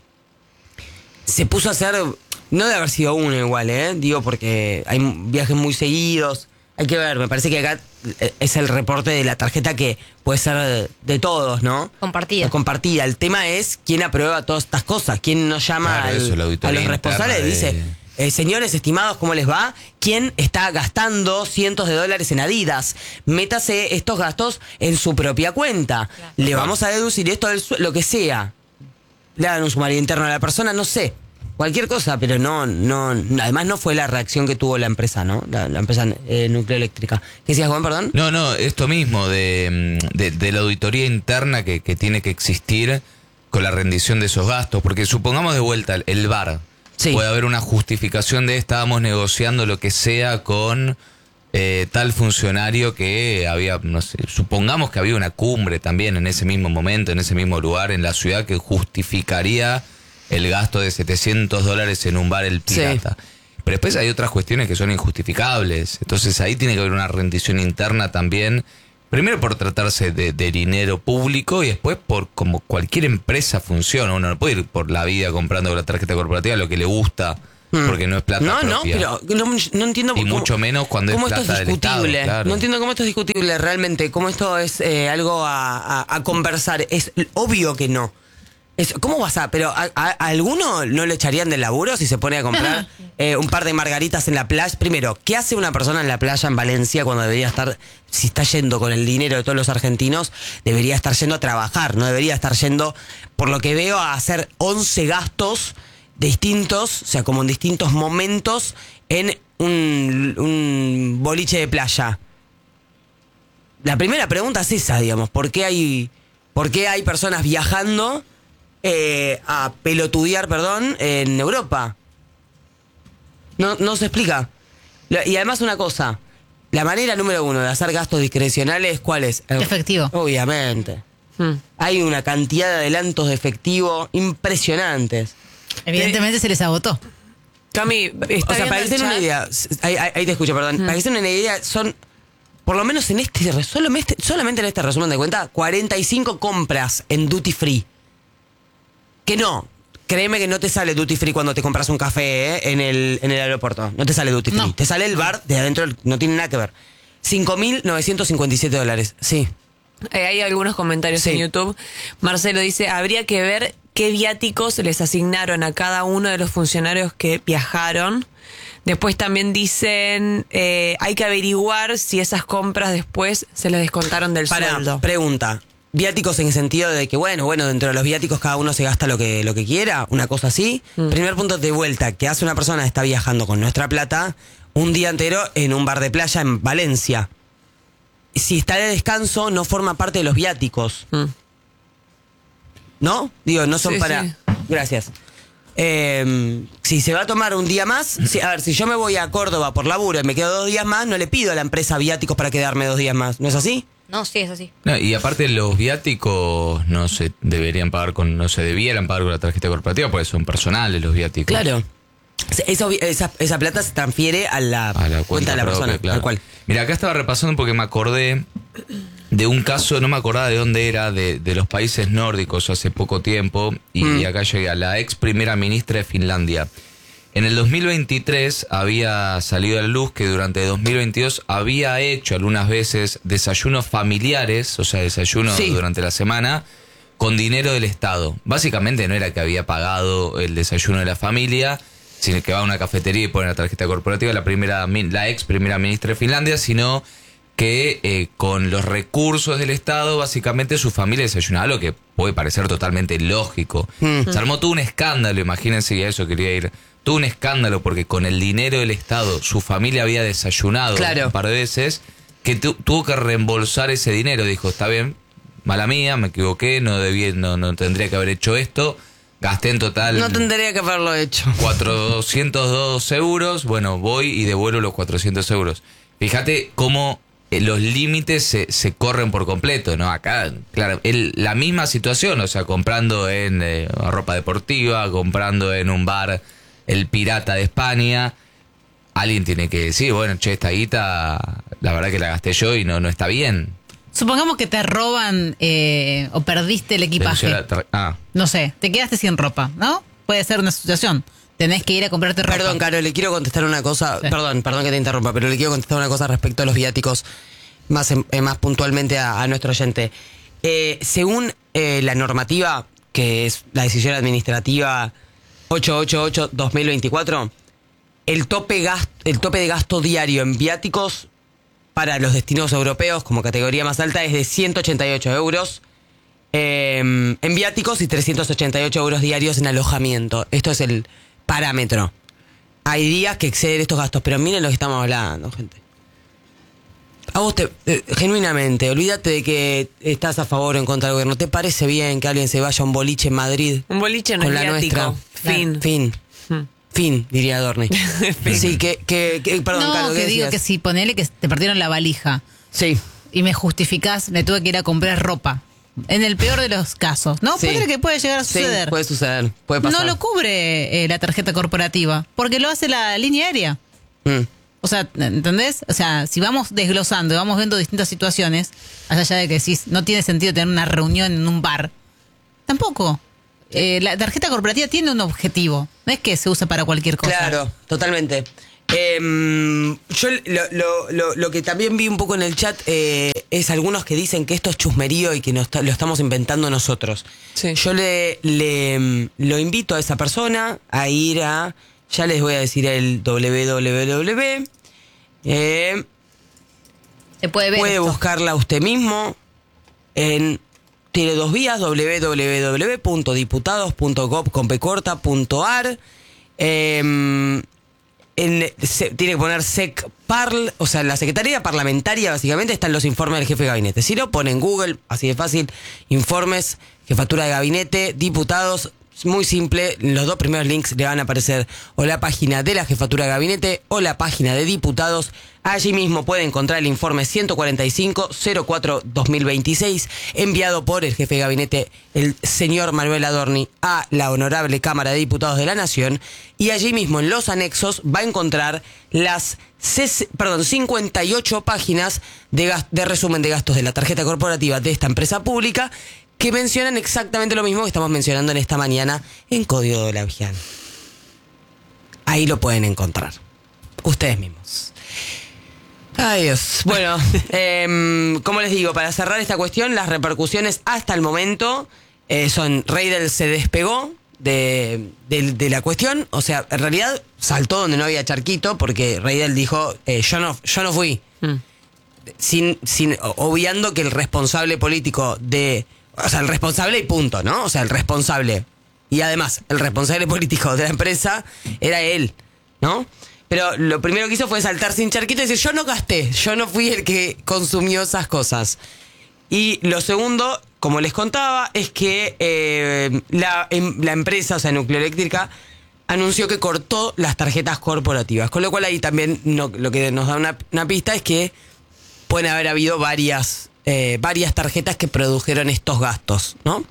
puso a hacer, no debe haber sido uno igual, digo, porque hay viajes muy seguidos. Hay que ver, me parece que acá es el reporte de la tarjeta que puede ser de todos, ¿no? Compartida. El tema es quién aprueba todas estas cosas, quién nos llama a los responsables y dice, señores estimados, ¿cómo les va? ¿Quién está gastando cientos de dólares en Adidas? Métase estos gastos en su propia cuenta. Claro. Le vamos a deducir esto lo que sea. Le dan un sumario interno a la persona, no sé. Cualquier cosa, pero no, además no fue la reacción que tuvo la empresa, ¿no? La empresa nucleoeléctrica. ¿Qué decías, Juan, perdón? No, esto mismo de la auditoría interna que tiene que existir con la rendición de esos gastos, porque supongamos de vuelta el VAR. Sí. Puede haber una justificación de estábamos negociando lo que sea con tal funcionario que había, no sé, supongamos que había una cumbre también en ese mismo momento, en ese mismo lugar, en la ciudad, que justificaría el gasto de $700 en un bar El Pirata. Sí. Pero después hay otras cuestiones que son injustificables. Entonces ahí tiene que haber una rendición interna también Primero por tratarse de dinero público y después por como cualquier empresa funciona. Uno no puede ir por la vida comprando la tarjeta corporativa lo que le gusta, porque no es plata propia. No, pero no entiendo y mucho menos cuando es plata del Estado. Claro. No entiendo cómo esto es discutible realmente, cómo esto es algo a conversar. Es obvio que no. ¿Cómo vas a...? Pero ¿a alguno no le echarían del laburo si se pone a comprar un par de margaritas en la playa? Primero, ¿qué hace una persona en la playa en Valencia cuando debería estar, si está yendo con el dinero de todos los argentinos, debería estar yendo a trabajar, no debería estar yendo, por lo que veo, a hacer 11 gastos distintos, o sea, como en distintos momentos, en un boliche de playa? La primera pregunta es esa, digamos, ¿por qué hay personas viajando a pelotudear, en Europa? No se explica. Y además una cosa, la manera número 1 de hacer gastos discrecionales, ¿cuál es? Efectivo. Obviamente. Hay una cantidad de adelantos de efectivo impresionantes. Evidentemente se les agotó. Cami, o sea, para que se den una idea, ahí te escucho, perdón. Para que se den una idea, son, por lo menos solamente en este resumen de cuenta, 45 compras en duty free. Que no, créeme que no te sale duty free cuando te compras un café en el aeropuerto. No te sale duty free. No. Te sale el bar de adentro, no tiene nada que ver. $5.957. Sí. Hay algunos comentarios en YouTube. Marcelo dice, habría que ver qué viáticos les asignaron a cada uno de los funcionarios que viajaron. Después también dicen, hay que averiguar si esas compras después se les descontaron del sueldo. Pregunta. Viáticos en el sentido de que, bueno, dentro de los viáticos cada uno se gasta lo que quiera, una cosa así. Primer punto de vuelta, que hace una persona que está viajando con nuestra plata un día entero en un bar de playa en Valencia. Si está de descanso, no forma parte de los viáticos. ¿No? Digo, no son para... Sí. Gracias. Si se va a tomar un día más, si yo me voy a Córdoba por laburo y me quedo 2 días más, no le pido a la empresa viáticos para quedarme 2 días más. ¿No es así? No, sí, es así. No, y aparte los viáticos no se debieran pagar con la tarjeta corporativa porque son personales los viáticos. Claro. Esa plata se transfiere a la cuenta de la persona. Claro. Tal cual. Mira, acá estaba repasando porque me acordé de un caso, no me acordaba de dónde era, de los países nórdicos hace poco tiempo, y acá llegué a la ex primera ministra de Finlandia. En el 2023 había salido a la luz que durante 2022 había hecho algunas veces desayunos familiares, o sea, desayunos durante la semana, con dinero del Estado. Básicamente no era que había pagado el desayuno de la familia, sino que va a una cafetería y pone la tarjeta corporativa la ex primera ministra de Finlandia, sino que con los recursos del Estado, básicamente su familia desayunaba, lo que puede parecer totalmente lógico. Se armó todo un escándalo, imagínense que a eso quería ir. Todo un escándalo porque con el dinero del Estado su familia había desayunado un par de veces, que tuvo que reembolsar ese dinero. Dijo, está bien, mala mía, me equivoqué, no tendría que haber hecho esto. Gasté en total... No tendría que haberlo hecho. 402 euros. Bueno, voy y devuelvo los 400 euros. Fíjate cómo los límites se corren por completo, ¿no? Acá, claro, la misma situación, o sea, comprando en ropa deportiva, comprando en un bar El Pirata de España, alguien tiene que decir, bueno, che, esta guita, la verdad que la gasté yo y no está bien. Supongamos que te roban o perdiste el equipaje. No sé, te quedaste sin ropa, ¿no? Puede ser una situación. Tenés que ir a comprarte ropa. Perdón, Caro, le quiero contestar una cosa. Sí. Perdón que te interrumpa, pero le quiero contestar una cosa respecto a los viáticos, más puntualmente a nuestro oyente. Según la normativa, que es la decisión administrativa 888-2024, el tope de gasto diario en viáticos para los destinos europeos como categoría más alta es de 188 euros en viáticos y 388 euros diarios en alojamiento. Esto es el parámetro. Hay días que exceden estos gastos, pero miren lo que estamos hablando, gente. A vos genuinamente, olvídate de que estás a favor o en contra del gobierno. ¿Te parece bien que alguien se vaya a un boliche en Madrid? Un boliche no es viático. Fin, diría Adorni. Sí, perdón, no, Carlos, que digo que si ponele que te partieron la valija. Sí. Y me justificás, me tuve que ir a comprar ropa. En el peor de los casos, ¿no? Sí. Ponele que puede llegar a suceder. Sí, puede suceder, puede pasar. No lo cubre la tarjeta corporativa, porque lo hace la línea aérea. O sea, ¿entendés? O sea, si vamos desglosando y vamos viendo distintas situaciones, más allá de que decís, no tiene sentido tener una reunión en un bar, tampoco. La tarjeta corporativa tiene un objetivo, no es que se usa para cualquier cosa. Claro, totalmente. Yo lo que también vi un poco en el chat es algunos que dicen que esto es chusmerío y que lo estamos inventando nosotros. Sí. Yo lo invito a esa persona a ir a, ya les voy a decir el www. Se puede ver. Puede esto. buscarla usted mismo tiene dos vías, www.diputados.gov.ar. Tiene que poner SecParl, o sea, en la Secretaría Parlamentaria básicamente están los informes del jefe de gabinete. Si lo pone en Google, así de fácil, informes, jefatura de gabinete, diputados, muy simple, los dos primeros links le van a aparecer o la página de la jefatura de gabinete o la página de diputados. Allí mismo puede encontrar el informe 145-04-2026 enviado por el jefe de gabinete, el señor Manuel Adorni, a la Honorable Cámara de Diputados de la Nación. Y allí mismo en los anexos va a encontrar las 58 páginas de resumen de gastos de la tarjeta corporativa de esta empresa pública, que mencionan exactamente lo mismo que estamos mencionando en esta mañana en Código de la Vigian. Ahí lo pueden encontrar. Ustedes mismos. Ay, Dios. Bueno, como les digo, para cerrar esta cuestión, las repercusiones hasta el momento son: Reidel se despegó de la cuestión. O sea, en realidad saltó donde no había charquito, porque Reidel dijo, yo no fui. Obviando que el responsable político o sea, el responsable y punto, ¿no? O sea, el responsable. Y además, el responsable político de la empresa era él, ¿no? Pero lo primero que hizo fue saltar sin charquito y decir, yo no gasté, yo no fui el que consumió esas cosas. Y lo segundo, como les contaba, es que la empresa, o sea, Nucleoeléctrica, anunció que cortó las tarjetas corporativas. Con lo cual ahí también lo que nos da una pista es que pueden haber habido varias tarjetas que produjeron estos gastos, ¿no?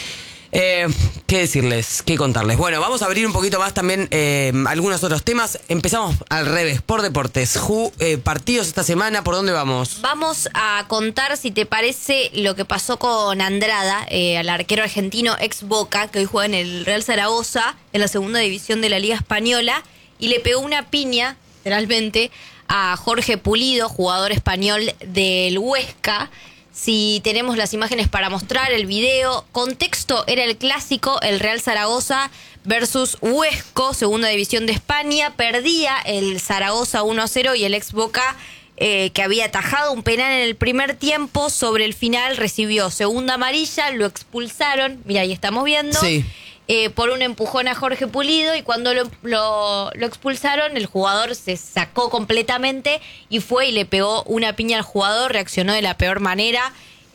¿Qué decirles? ¿Qué contarles? Bueno, vamos a abrir un poquito más también algunos otros temas. Empezamos al revés, por deportes. Partidos esta semana, ¿por dónde vamos? Vamos a contar, si te parece, lo que pasó con Andrada, al arquero argentino ex Boca, que hoy juega en el Real Zaragoza, en la segunda división de la Liga Española, y le pegó una piña, literalmente, a Jorge Pulido, jugador español del Huesca. Si tenemos las imágenes para mostrar el video, contexto, era el clásico, el Real Zaragoza versus Huesco, segunda división de España. Perdía el Zaragoza 1-0 y el ex Boca, que había atajado un penal en el primer tiempo, sobre el final recibió segunda amarilla, lo expulsaron, mira, ahí estamos viendo. Sí. Por un empujón a Jorge Pulido, y cuando lo expulsaron, el jugador se sacó completamente y fue y le pegó una piña al jugador, reaccionó de la peor manera.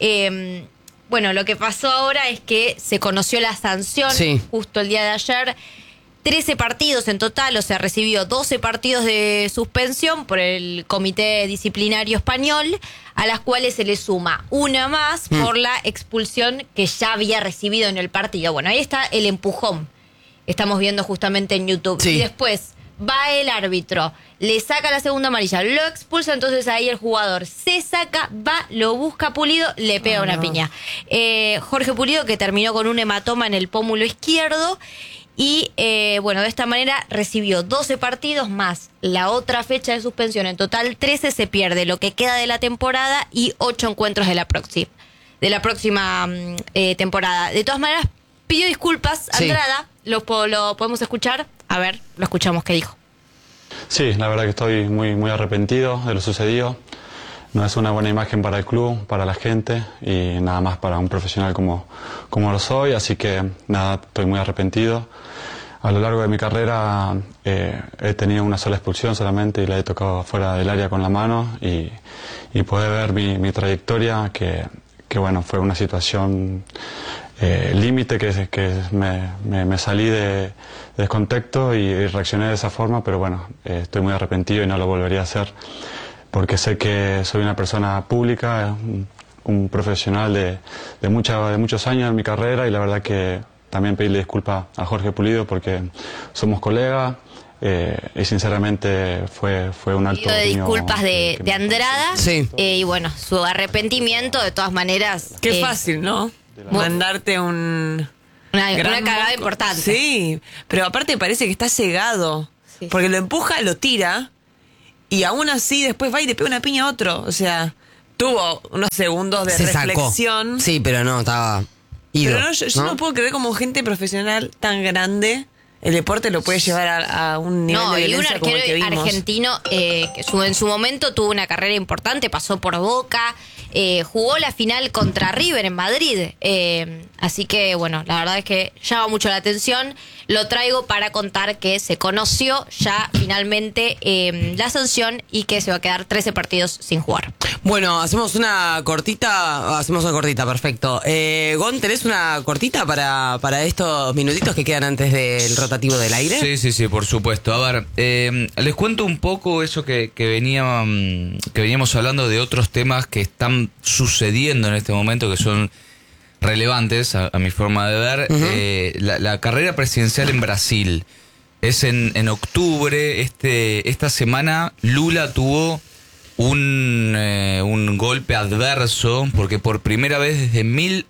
Bueno, lo que pasó ahora es que se conoció la sanción justo el día de ayer. 13 partidos en total, o sea, recibió 12 partidos de suspensión por el Comité Disciplinario Español, a las cuales se le suma una más por la expulsión que ya había recibido en el partido. Bueno, ahí está el empujón. Estamos viendo justamente en YouTube. Sí. Y después va el árbitro, le saca la segunda amarilla, lo expulsa, entonces ahí el jugador se saca, va, lo busca Pulido, le pega una piña. Jorge Pulido, que terminó con un hematoma en el pómulo izquierdo. Y bueno, de esta manera recibió 12 partidos más la otra fecha de suspensión. En total 13, se pierde lo que queda de la temporada y 8 encuentros de la próxima temporada. De todas maneras, pidió disculpas Andrada. ¿Lo podemos escuchar? A ver, lo escuchamos, ¿qué dijo? Sí, la verdad que estoy muy, muy arrepentido de lo sucedido. No es una buena imagen para el club, para la gente y nada más para un profesional como lo soy, así que nada, estoy muy arrepentido. A lo largo de mi carrera he tenido una sola expulsión solamente y la he tocado fuera del área con la mano y poder ver mi trayectoria, que bueno, fue una situación límite que me salí de contexto y reaccioné de esa forma, pero bueno, estoy muy arrepentido y no lo volvería a hacer, porque sé que soy una persona pública, un profesional de muchos años en mi carrera, y la verdad que también pedirle disculpas a Jorge Pulido porque somos colegas, y sinceramente fue un acto de mío disculpas que de Andrada. Sí. Y bueno, su arrepentimiento, de todas maneras. Qué fácil, ¿no? Mandarte una cagada importante. Sí, pero aparte parece que está cegado. Sí. Porque lo empuja, lo tira, y aún así después va y le pega una piña a otro. O sea, tuvo unos segundos de reflexión. Sacó. Sí, pero no, estaba ido. Pero yo no puedo creer como gente profesional tan grande. El deporte lo puede llevar a un nivel de violencia y un como el que arquero vimos. argentino que en su momento tuvo una carrera importante, pasó por Boca, jugó la final contra River en Madrid. Así que, bueno, la verdad es que llama mucho la atención. Lo traigo para contar que se conoció ya finalmente la sanción y que se va a quedar 13 partidos sin jugar. Bueno, hacemos una cortita, perfecto. Gon, ¿tenés una cortita para estos minutitos que quedan antes del rotativo del aire? Sí, por supuesto. A ver, les cuento un poco eso que veníamos hablando de otros temas que están sucediendo en este momento, que son relevantes a mi forma de ver. La carrera presidencial en Brasil es en octubre. Esta semana Lula tuvo un golpe adverso, porque por primera vez desde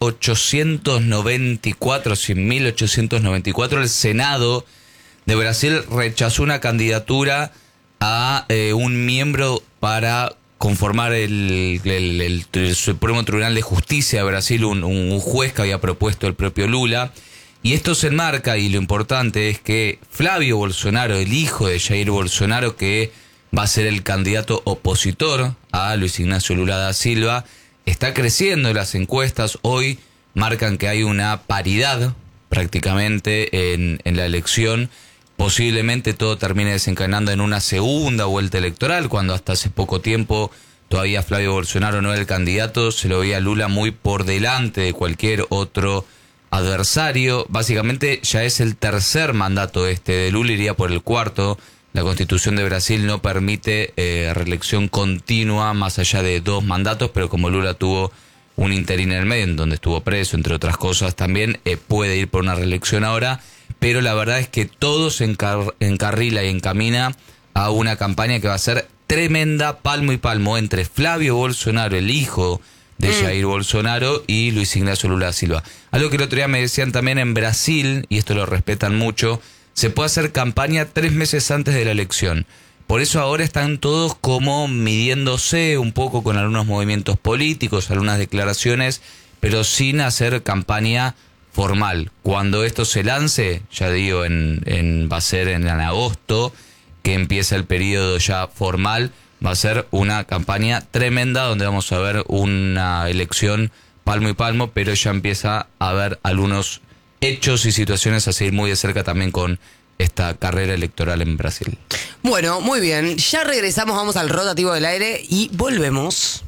1894 el Senado de Brasil rechazó una candidatura a un miembro para conformar el Supremo Tribunal de Justicia de Brasil, un juez que había propuesto el propio Lula. Y esto se enmarca, y lo importante es que Flavio Bolsonaro, el hijo de Jair Bolsonaro, que va a ser el candidato opositor a Luis Ignacio Lula da Silva, está creciendo en las encuestas. Hoy marcan que hay una paridad prácticamente en la elección. Posiblemente todo termine desencadenando en una segunda vuelta electoral, cuando hasta hace poco tiempo todavía Flavio Bolsonaro no era el candidato, se lo veía a Lula muy por delante de cualquier otro adversario. Básicamente ya es el tercer mandato de Lula, iría por el cuarto. La Constitución de Brasil no permite reelección continua más allá de 2 mandatos, pero como Lula tuvo un interín en el medio, en donde estuvo preso, entre otras cosas también, puede ir por una reelección ahora. Pero la verdad es que todo se encarrila y encamina a una campaña que va a ser tremenda, palmo y palmo, entre Flavio Bolsonaro, el hijo de Jair Bolsonaro, y Luis Ignacio Lula da Silva. Algo que el otro día me decían también en Brasil, y esto lo respetan mucho, se puede hacer campaña 3 meses antes de la elección. Por eso ahora están todos como midiéndose un poco con algunos movimientos políticos, algunas declaraciones, pero sin hacer campaña formal. Cuando esto se lance, ya digo, va a ser en agosto, que empieza el periodo ya formal, va a ser una campaña tremenda donde vamos a ver una elección palmo y palmo, pero ya empieza a haber algunos hechos y situaciones a seguir muy de cerca también con esta carrera electoral en Brasil. Bueno, muy bien. Ya regresamos, vamos al rotativo del aire y volvemos.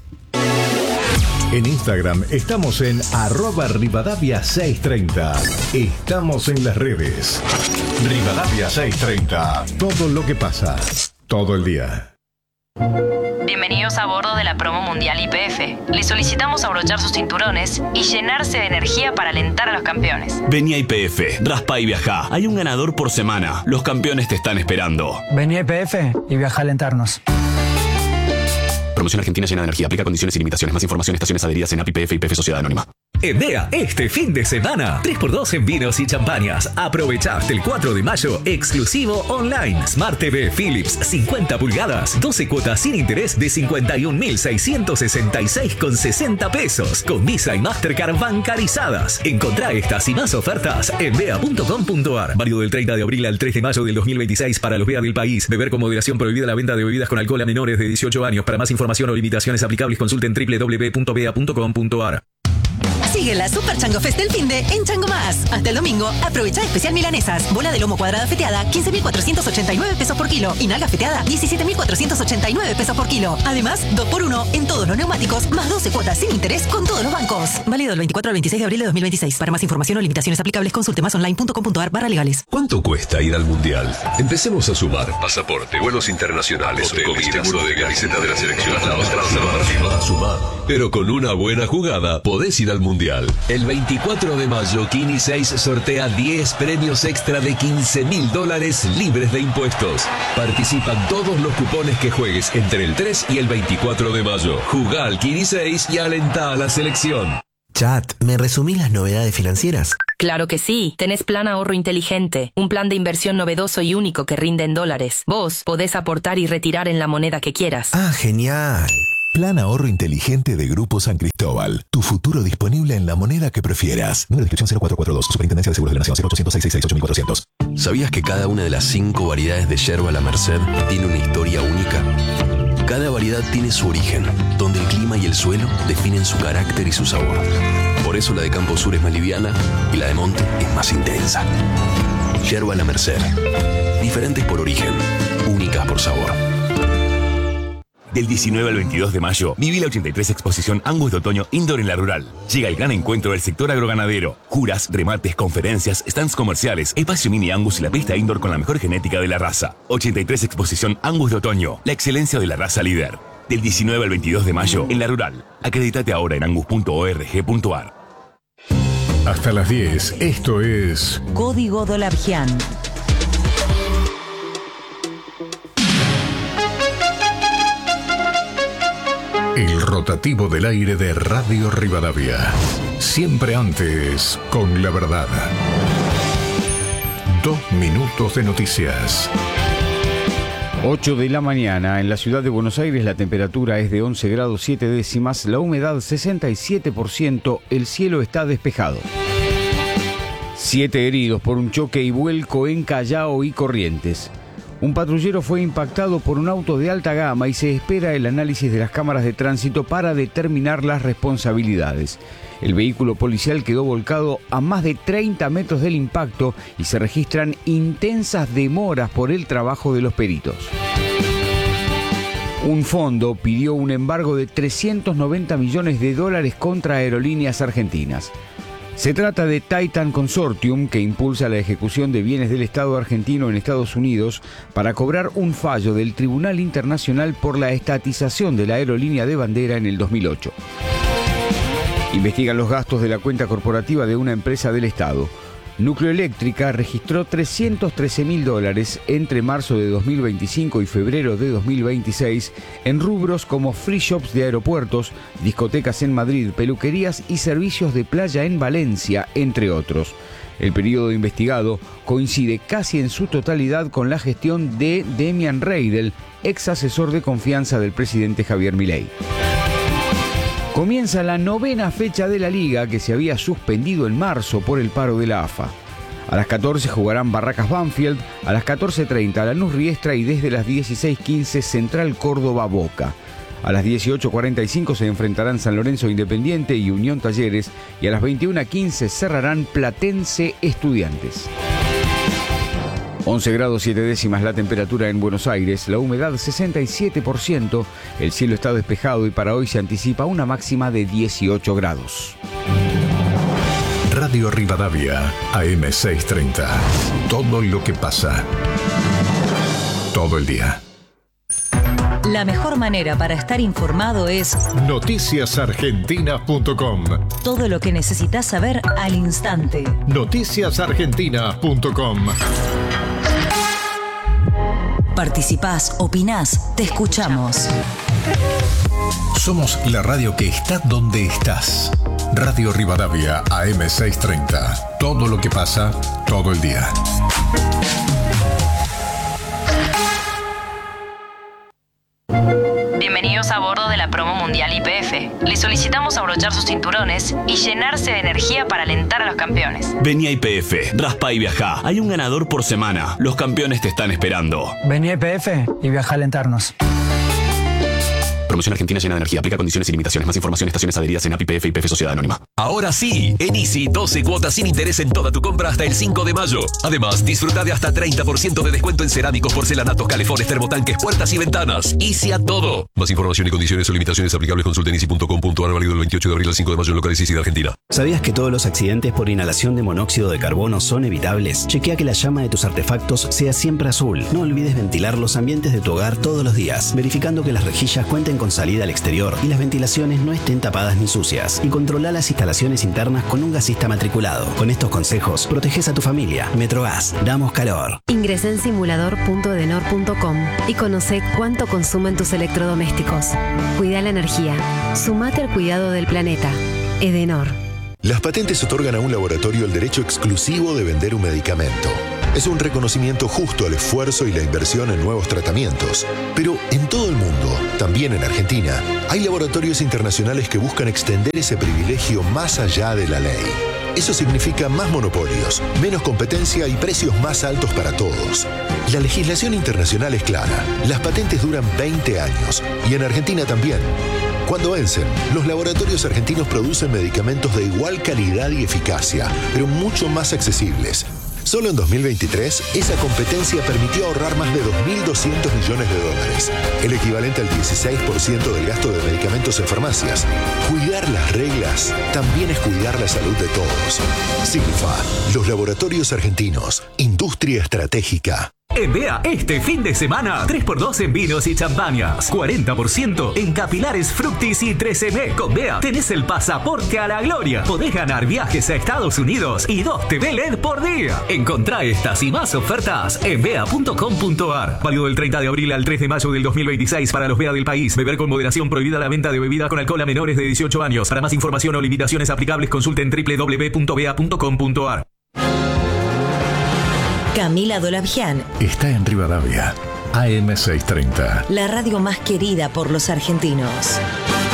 En Instagram estamos en @Rivadavia630. Estamos en las redes. Rivadavia630. Todo lo que pasa. Todo el día. Bienvenidos a bordo de la promo mundial YPF. Les solicitamos abrochar sus cinturones y llenarse de energía para alentar a los campeones. Vení a YPF, raspa y viajá. Hay un ganador por semana. Los campeones te están esperando. Vení a YPF y viaja a alentarnos. Promoción Argentina llena de energía. Aplica condiciones y limitaciones. Más información, estaciones adheridas en API, YPF Sociedad Anónima. Envea este fin de semana 3x2 en vinos y champañas. Aprovechá hasta el 4 de mayo, exclusivo online. Smart TV Philips 50 pulgadas, 12 cuotas sin interés de 51.666,60 pesos, con Visa y Mastercard bancarizadas. Encontrá estas y más ofertas en vea.com.ar. Válido del 30 de abril al 3 de mayo del 2026 para los VEA del país. Beber con moderación. Prohibida la venta de bebidas con alcohol a menores de 18 años. Para más información o limitaciones aplicables, consulten www.vea.com.ar. Sigue la Super Chango Fest del finde en Chango Más. Hasta el domingo, aprovecha especial milanesas. Bola de lomo cuadrada feteada, 15.489 pesos por kilo. Y nalga feteada, 17.489 pesos por kilo. Además, 2x1 en todos los neumáticos, más 12 cuotas sin interés con todos los bancos. Válido del 24 al 26 de abril de 2026. Para más información o limitaciones aplicables, consulte másonline.com.ar/legales. ¿Cuánto cuesta ir al Mundial? Empecemos a sumar. Pasaporte, vuelos internacionales, hoteles, seguro de camiseta de la selección. Sumar. Pero con una buena jugada, podés ir al Mundial. Mundial. El 24 de mayo, Kini 6 sortea 10 premios extra de $15.000 libres de impuestos. Participan todos los cupones que juegues entre el 3 y el 24 de mayo. Jugá al Kini 6 y alentá a la selección. Chat, ¿me resumís las novedades financieras? Claro que sí. Tenés Plan Ahorro Inteligente, un plan de inversión novedoso y único que rinde en dólares. Vos podés aportar y retirar en la moneda que quieras. Ah, genial. Plan Ahorro Inteligente de Grupo San Cristóbal. Tu futuro disponible en la moneda que prefieras. Número de inscripción 0442. Superintendencia de Seguros de la Nación 0800-666-8400. ¿Sabías que cada una de las 5 variedades de yerba La Merced tiene una historia única? Cada variedad tiene su origen, donde el clima y el suelo definen su carácter y su sabor. Por eso la de Campo Sur es más liviana y la de Monte es más intensa. Yerba La Merced. Diferentes por origen, únicas por sabor. Del 19 al 22 de mayo, viví la 83 Exposición Angus de Otoño Indoor en La Rural. Llega el gran encuentro del sector agroganadero. Juras, remates, conferencias, stands comerciales, espacio mini Angus y la pista indoor con la mejor genética de la raza. 83 Exposición Angus de Otoño, la excelencia de la raza líder. Del 19 al 22 de mayo, en La Rural. Acredítate ahora en angus.org.ar. Hasta las 10, esto es Código Dolargian. el rotativo del aire de Radio Rivadavia. Siempre antes, con la verdad. 2 minutos de noticias. 8 de la mañana, en la ciudad de Buenos Aires la temperatura es de 11 grados 7 décimas, la humedad 67%, el cielo está despejado. 7 heridos por un choque y vuelco en Callao y Corrientes. Un patrullero fue impactado por un auto de alta gama y se espera el análisis de las cámaras de tránsito para determinar las responsabilidades. El vehículo policial quedó volcado a más de 30 metros del impacto y se registran intensas demoras por el trabajo de los peritos. Un fondo pidió un embargo de $390 millones contra aerolíneas argentinas. Se trata de Titan Consortium, que impulsa la ejecución de bienes del Estado argentino en Estados Unidos para cobrar un fallo del Tribunal Internacional por la estatización de la aerolínea de bandera en el 2008. Investigan los gastos de la cuenta corporativa de una empresa del Estado. Nucleoeléctrica registró $313.000 entre marzo de 2025 y febrero de 2026 en rubros como free shops de aeropuertos, discotecas en Madrid, peluquerías y servicios de playa en Valencia, entre otros. El periodo investigado coincide casi en su totalidad con la gestión de Demian Reidel, ex asesor de confianza del presidente Javier Milei. Comienza la 9ª fecha de la Liga, que se había suspendido en marzo por el paro de la AFA. A las 14 jugarán Barracas Banfield, a las 14:30 Lanús Riestra y desde las 16:15 Central Córdoba Boca. A las 18:45 se enfrentarán San Lorenzo Independiente y Unión Talleres y a las 21:15 cerrarán Platense Estudiantes. 11 grados 7 décimas la temperatura en Buenos Aires, la humedad 67%, el cielo está despejado y para hoy se anticipa una máxima de 18 grados. Radio Rivadavia, AM 630. Todo lo que pasa. Todo el día. La mejor manera para estar informado es noticiasargentinas.com. Todo lo que necesitas saber al instante. Noticiasargentinas.com. Participás, opinás, te escuchamos. Somos la radio que está donde estás. Radio Rivadavia, AM 630. Todo lo que pasa, todo el día. Bienvenidos a bordo de la promo mundial YPF. Les solicitamos abrochar sus cinturones y llenarse de energía para alentar a los campeones. Vení a YPF, raspa y viajá. Hay un ganador por semana. Los campeones te están esperando. Vení a YPF y viajá a alentarnos. Promoción Argentina llena de energía. Aplica condiciones y limitaciones. Más información, estaciones adheridas en API, YPF y YPF Sociedad Anónima. Ahora sí, en Easy 12 cuotas sin interés en toda tu compra hasta el 5 de mayo. Además, disfruta de hasta 30% de descuento en cerámicos, porcelanatos, calefones, termotanques, puertas y ventanas. Easy a todo. Más información y condiciones o limitaciones aplicables consulta en easy.com.ar, válido del 28 de abril al 5 de mayo en locales Easy de Argentina. ¿Sabías que todos los accidentes por inhalación de monóxido de carbono son evitables? Chequea que la llama de tus artefactos sea siempre azul. No olvides ventilar los ambientes de tu hogar todos los días, verificando que las rejillas cuenten con salida al exterior y las ventilaciones no estén tapadas ni sucias. Y controla las instalaciones internas con un gasista matriculado. Con estos consejos, proteges a tu familia. Metrogas, damos calor. Ingresa en simulador.edenor.com y conoce cuánto consumen tus electrodomésticos. Cuida la energía. Sumate al cuidado del planeta. Edenor. Las patentes otorgan a un laboratorio el derecho exclusivo de vender un medicamento. Es un reconocimiento justo al esfuerzo y la inversión en nuevos tratamientos. Pero en todo el mundo, también en Argentina, hay laboratorios internacionales que buscan extender ese privilegio más allá de la ley. Eso significa más monopolios, menos competencia y precios más altos para todos. La legislación internacional es clara. Las patentes duran 20 años y en Argentina también. Cuando vencen, los laboratorios argentinos producen medicamentos de igual calidad y eficacia, pero mucho más accesibles. Solo en 2023, esa competencia permitió ahorrar más de 2.200 millones de dólares, el equivalente al 16% del gasto de medicamentos en farmacias. Cuidar las reglas también es cuidar la salud de todos. Silfa, los laboratorios argentinos, industria estratégica. En BEA, este fin de semana, 3x2 en vinos y champañas, 40% en capilares Fructis y 13M. Con BEA tenés el pasaporte a la gloria. Podés ganar viajes a Estados Unidos y 2 TV LED por día. Encontrá estas y más ofertas en bea.com.ar. Válido del 30 de abril al 3 de mayo del 2026 para los BEA del país. Beber con moderación, prohibida la venta de bebida con alcohol a menores de 18 años. Para más información o limitaciones aplicables, consulten www.bea.com.ar. Camila Dolavian Está en Rivadavia, AM630. La radio más querida por los argentinos.